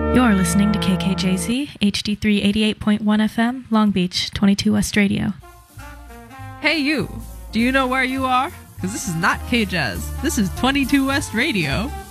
You're listening to KKJZ, HD3 88.1 FM, Long Beach, 22 West Radio. Hey you, do you know where you are? Because this is not K-Jazz, this is 22 West Radio.